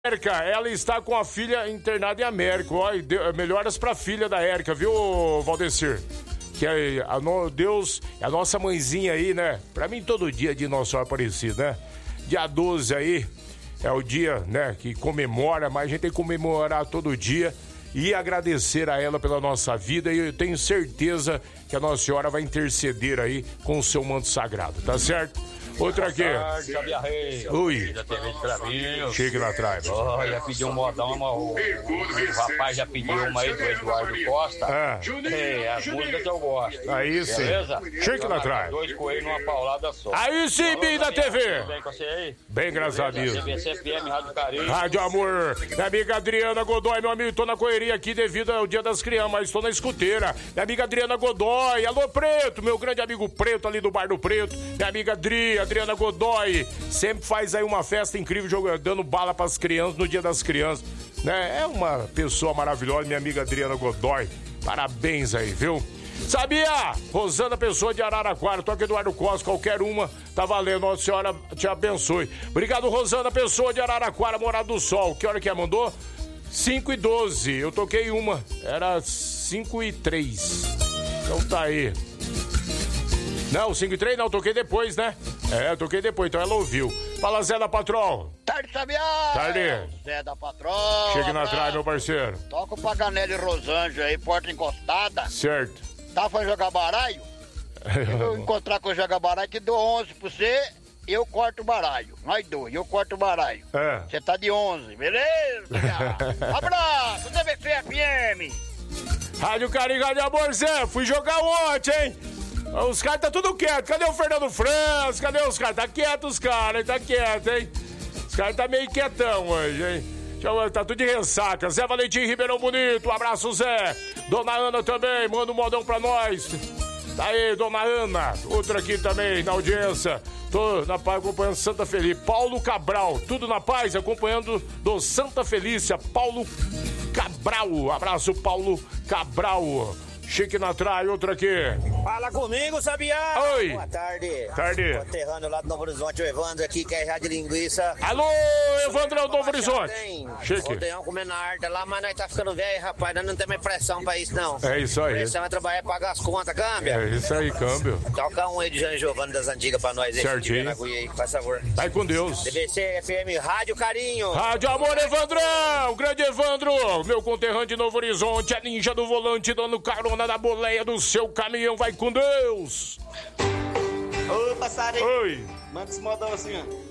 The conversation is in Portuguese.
Érica, ela está com a filha internada em América. Ó, melhoras pra filha da Érica, viu, Valdecir? Que Deus, a nossa mãezinha aí, né? Pra mim, todo dia é de Nossa Senhora Aparecida, né? Dia 12 aí é o dia, né, que comemora, mas a gente tem que comemorar todo dia e agradecer a ela pela nossa vida. E eu tenho certeza que a Nossa Senhora vai interceder aí com o seu manto sagrado, tá certo? Outra aqui. Ui. Chegue lá atrás. Olha, pediu um modão, o rapaz já pediu uma aí do Eduardo Costa. As músicas que eu gosto. Aí sim. Beleza? Chegue lá atrás. 2 coelhos numa paulada só. Aí sim, Bim da TV. Bem com você aí? Bem, graças a Deus. CBC FM, Rádio Carinho. Rádio Amor. Minha amiga Adriana Godoy, meu amigo, tô na correria aqui devido ao Dia das Crianças, mas tô na escuteira. Minha amiga Adriana Godoy. Alô, Preto, meu grande amigo Preto ali do Bar do Preto. Minha amiga Adriana Godoy, sempre faz aí uma festa incrível, dando bala pras crianças no Dia das Crianças, né? É uma pessoa maravilhosa, minha amiga Adriana Godoy. Parabéns aí, viu? Sabia? Rosana Pessoa de Araraquara, toca Eduardo Costa, qualquer uma, tá valendo, Nossa Senhora te abençoe. Obrigado, Rosana Pessoa de Araraquara, Morada do Sol. Que hora que mandou? 5:12, eu toquei uma, era 5:03. Então tá aí. Não, 5:03 não, toquei depois, né? Eu toquei depois, então ela ouviu. Fala, Zé da Patrol. Tarde, Sabiá. Tarde. Zé da Patrol. Chegue na trás, meu parceiro. Toca o Paganelli Rosângela aí, porta encostada. Certo. Tá, foi jogar baralho? Eu encontrar com o jogar baralho, que dou 11 pra você, eu corto o baralho. Nós dois, eu corto o baralho. Você tá de 11, beleza? Abraço, TVC FM. Rádio Carinho, Rádio Amor, Zé, fui jogar ontem, hein? Os caras tá tudo quieto. Cadê o Fernando França? Cadê os caras? Tá quieto os caras, tá quieto, hein? Os caras tá meio quietão hoje, hein? Tá tudo de ressaca. Zé Valentim Ribeirão Bonito, um abraço, Zé. Dona Ana também, manda um modão pra nós. Tá aí, Dona Ana. Outra aqui também, na audiência. Tô na paz acompanhando Santa Felícia. Paulo Cabral, tudo na paz, acompanhando do Santa Felícia. Paulo Cabral, abraço, Paulo Cabral. Chique na traia, outra aqui. Fala comigo, Sabiá. Oi. Boa tarde. Tarde. Conterrâneo lá do Novo Horizonte, o Evandro aqui, que é já de linguiça. Alô, Evandro do Novo Horizonte. Chique. Odeão comendo na arte lá, mas nós tá ficando velho, rapaz. Nós não temos mais pressão pra isso, não. É isso aí. Pressão é trabalhar e pagar as contas, câmbio. É isso aí, câmbio. Toca um aí de Jean Giovanni das Antigas pra nós aí. Certinho. Aí, por favor. Vai com Deus. DBC FM, Rádio Carinho. Rádio Amor, Evandrão. Grande Evandro. Meu conterrâneo de Novo Horizonte, a ninja do volante, dando carona na boleia do seu caminhão. Vai com Deus. Ô, passarinho. Oi. Manda esse modão assim, ó.